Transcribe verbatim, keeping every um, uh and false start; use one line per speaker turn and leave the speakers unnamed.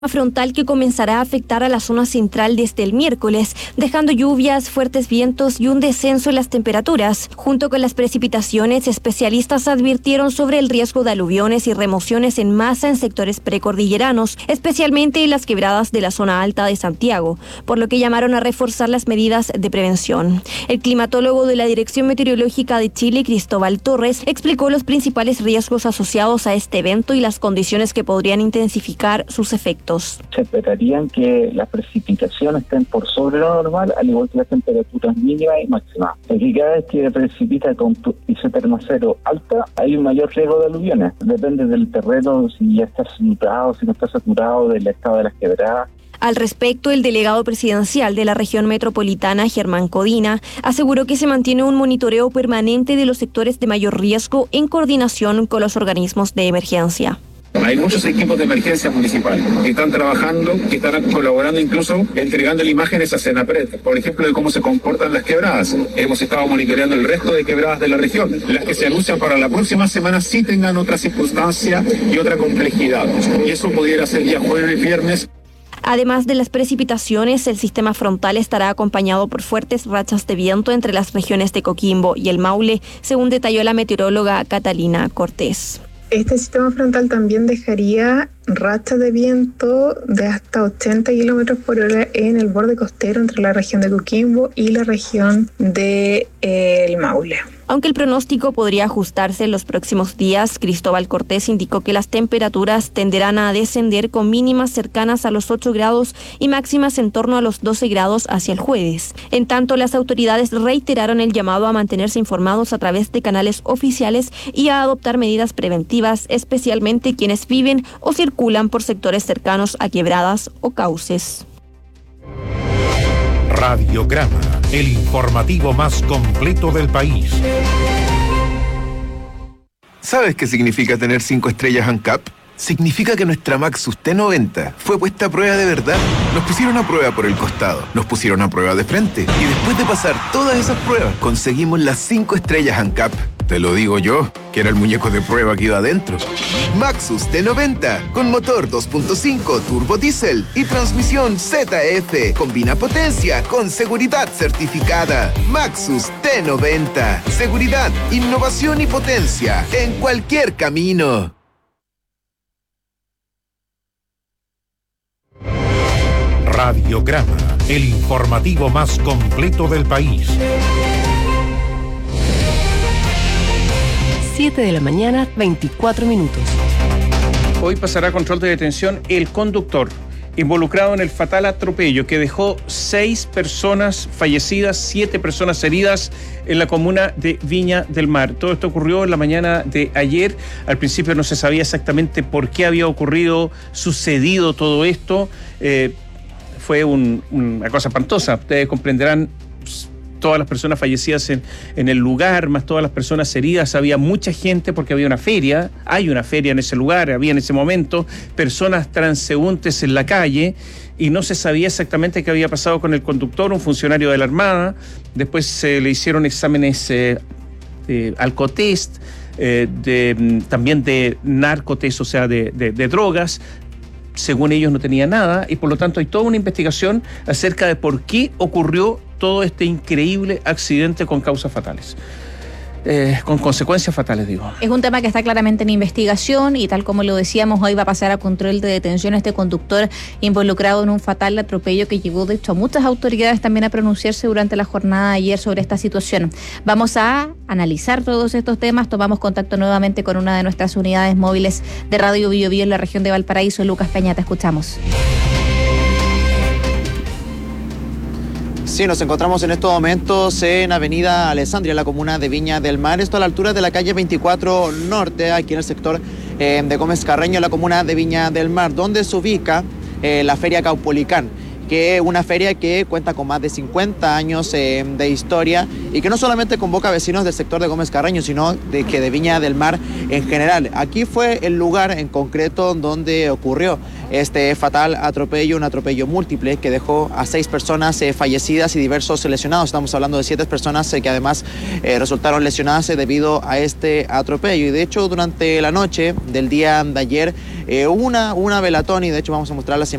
frontal que comenzará a afectar a la zona central desde el miércoles, dejando lluvias, fuertes vientos y un descenso en las temperaturas. Junto con las precipitaciones, especialistas advirtieron sobre el riesgo de aluviones y remociones en masa en sectores precordilleranos, especialmente en las quebradas de la zona alta de Santiago, por lo que llamaron a reforzar las medidas de prevención. El climatólogo de la Dirección Meteorológica de Chile, Cristóbal Torres, explicó los principales riesgos asociados a este evento y las condiciones que podrían intensificar sus efectos.
Se esperarían que las precipitaciones estén por sobre lo normal, al igual que las temperaturas mínimas y máximas. Aquí cada vez que precipita con índice termocero alta, hay un mayor riesgo de aluviones. Depende del terreno, si ya está saturado, si no está saturado, del estado de las quebradas.
Al respecto, el delegado presidencial de la región metropolitana, Germán Codina, aseguró que se mantiene un monitoreo permanente de los sectores de mayor riesgo en coordinación con los organismos de emergencia.
Hay muchos equipos de emergencia municipal que están trabajando, que están colaborando, incluso entregando imágenes a Senapred, por ejemplo, de cómo se comportan las quebradas. Hemos estado monitoreando el resto de quebradas de la región. Las que se anuncian para la próxima semana sí tengan otra circunstancia y otra complejidad. Y eso pudiera ser día jueves y viernes.
Además de las precipitaciones, el sistema frontal estará acompañado por fuertes rachas de viento entre las regiones de Coquimbo y el Maule, según detalló la meteoróloga Catalina Cortés.
Este sistema frontal también dejaría rachas de viento de hasta ochenta kilómetros por hora en el borde costero entre la región de Coquimbo y la región de eh, el Maule.
Aunque el pronóstico podría ajustarse en los próximos días, Cristóbal Cortés indicó que las temperaturas tenderán a descender con mínimas cercanas a los ocho grados y máximas en torno a los doce grados hacia el jueves. En tanto, las autoridades reiteraron el llamado a mantenerse informados a través de canales oficiales y a adoptar medidas preventivas, especialmente quienes viven o circulan por sectores cercanos a quebradas o cauces.
Radiograma, el informativo más completo del país.
¿Sabes qué significa tener cinco estrellas ANCAP? Significa que nuestra Maxus T noventa fue puesta a prueba de verdad. Nos pusieron a prueba por el costado, nos pusieron a prueba de frente y después de pasar todas esas pruebas conseguimos las cinco estrellas ANCAP. Te lo digo yo, que era el muñeco de prueba que iba adentro. Maxus T noventa, con motor dos punto cinco turbo diésel y transmisión Z F. Combina potencia con seguridad certificada. Maxus T noventa. Seguridad, innovación y potencia en cualquier camino.
Radiograma, el informativo más completo del país.
siete de la mañana, veinticuatro minutos.
Hoy pasará a control de detención el conductor involucrado en el fatal atropello que dejó seis personas fallecidas, siete personas heridas en la comuna de Viña del Mar. Todo esto ocurrió en la mañana de ayer. Al principio no se sabía exactamente por qué había ocurrido, sucedido todo esto. Eh, fue un, una cosa espantosa. Ustedes comprenderán, todas las personas fallecidas en, en el lugar, más todas las personas heridas. Había mucha gente porque había una feria, hay una feria en ese lugar, había en ese momento personas transeúntes en la calle y no se sabía exactamente qué había pasado con el conductor, un funcionario de la Armada. Después se eh, le hicieron exámenes eh, de alcotest, eh, de, también de narcotest, o sea, de, de, de drogas. Según ellos no tenía nada y por lo tanto hay toda una investigación acerca de por qué ocurrió todo este increíble accidente con causas fatales. Eh, con consecuencias fatales, digo.
Es un tema que está claramente en investigación y tal como lo decíamos, hoy va a pasar a control de detención este conductor involucrado en un fatal atropello que llevó de hecho a muchas autoridades también a pronunciarse durante la jornada de ayer sobre esta situación. Vamos a analizar todos estos temas, tomamos contacto nuevamente con una de nuestras unidades móviles de Radio Bio Bio en la región de Valparaíso. Lucas Peña, te escuchamos.
Sí, nos encontramos en estos momentos en Avenida Alessandria, la comuna de Viña del Mar. Esto a la altura de la calle veinticuatro Norte, aquí en el sector eh, de Gómez Carreño, la comuna de Viña del Mar, donde se ubica eh, la Feria Caupolicán, que es una feria que cuenta con más de cincuenta años eh, de historia y que no solamente convoca a vecinos del sector de Gómez Carreño, sino de, que de Viña del Mar en general. Aquí fue el lugar en concreto donde ocurrió este fatal atropello, un atropello múltiple que dejó a seis personas eh, fallecidas y diversos lesionados. Estamos hablando de siete personas eh, que además eh, resultaron lesionadas eh, debido a este atropello. Y de hecho, durante la noche del día de ayer, eh, una, una velatón, y de hecho vamos a mostrar las imágenes